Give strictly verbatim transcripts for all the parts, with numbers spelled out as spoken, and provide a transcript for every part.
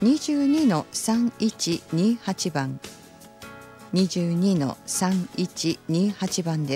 にじゅうにのさんいちにはち 番、にじゅうにのさんいちにはち 番です。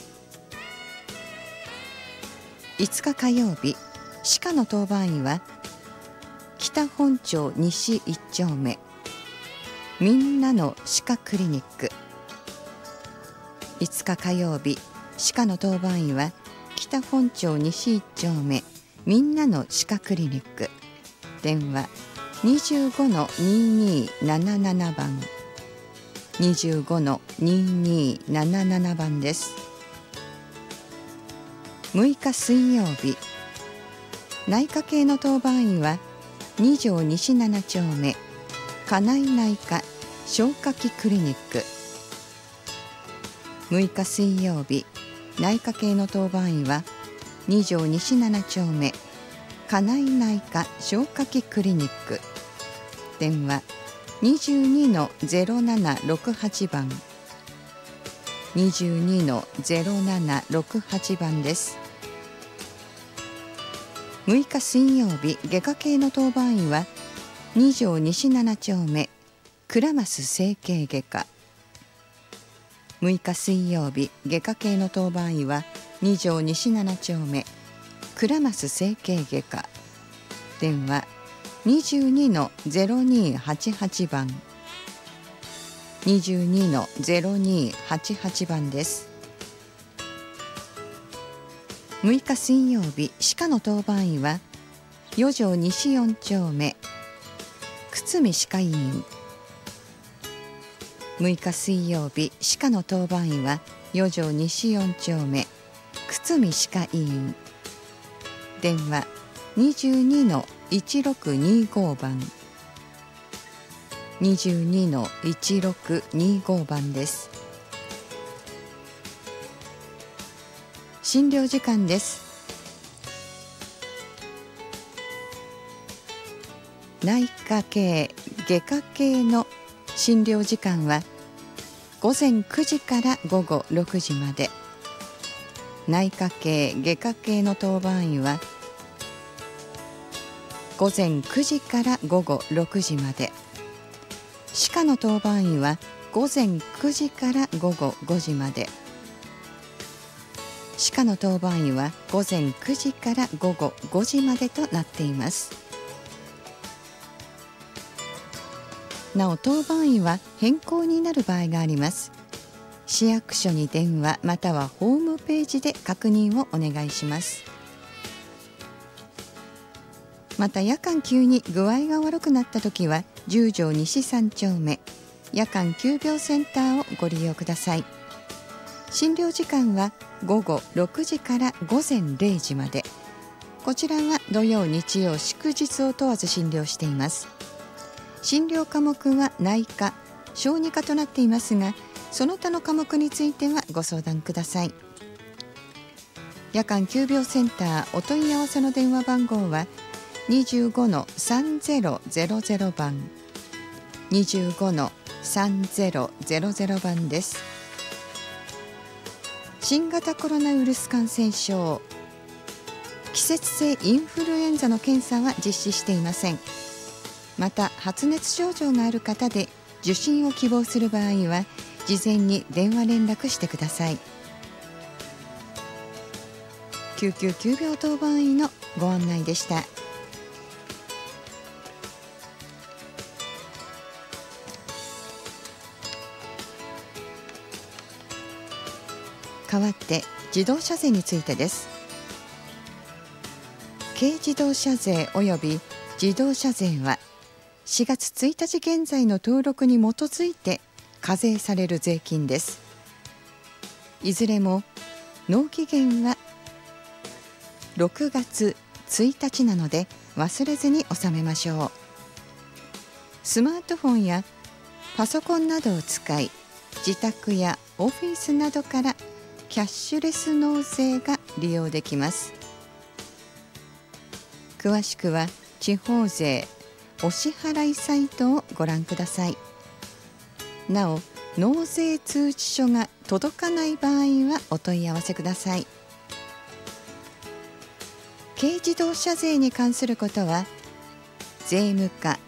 いつか火曜日、歯科の当番医は北本町西いっ丁目みんなの歯科クリニック。いつか火曜日、歯科の当番医は北本町西いっ丁目みんなの歯科クリニック。電話 にじゅうごのににーなななな 番、にじゅうごのににーなななな 番です。むいか水曜日、内科系の当番医はに条西なな丁目家内内科消化器クリニック。むいか水曜日、内科系の当番医はに条西なな丁目家内内科消化器クリニック。電話 にじゅうにのゼロななろくはち 番、にじゅうにのゼロななろくはち 番です。むいか水曜日、外科系の当番医はに条西なな丁目倉増整形外科。むいか水曜日、外科系の当番医はに条西なな丁目倉増整形外科。電話 にじゅうにのゼロにーはちはち 番、にじゅうにのゼロにーはちはち 番です。むいか水曜日、歯科の当番医はよ条西よん丁目久住歯科医院。むいか水曜日、歯科の当番医はよ条西よん丁目久住歯科医院。電話 にじゅうにのいちろくにご 番、にじゅうにのいちろくにご 番です。診療時間です。内科系、外科系の診療時間はごぜんくじからごごろくじまで。内科系、外科系の当番医はごぜんくじからごごろくじまで。歯科の当番医はごぜんくじからごごごじまで。歯科の当番医はごぜんくじからごごごじまでとなっています。なお当番医は変更になる場合があります。市役所に電話またはホームページで確認をお願いします。また夜間急に具合が悪くなったときはじゅう条西さん丁目夜間急病センターをご利用ください。診療時間はごごろくじからごぜんれいじまで。こちらは土曜日曜祝日を問わず診療しています。診療科目は内科、小児科となっていますが、その他の科目についてはご相談ください。夜間急病センターお問い合わせの電話番号はにじゅうごのさんぜろぜろぜろ 番、にじゅうごのさんぜろぜろぜろ 番です。新型コロナウイルス感染症、季節性インフルエンザの検査は実施していません。また発熱症状がある方で受診を希望する場合は事前に電話連絡してください。救急急病当番医のご案内でした。代わって自動車税についてです。軽自動車税及び自動車税はしがつついたち現在の登録に基づいて課税される税金です。いずれも納期限はろくがつついたちなので忘れずに納めましょう。スマートフォンやパソコンなどを使い、自宅やオフィスなどからキャッシュレス納税が利用できます。詳しくは地方税お支払いサイトをご覧ください。なお、納税通知書が届かない場合はお問い合わせください。軽自動車税に関することは税務課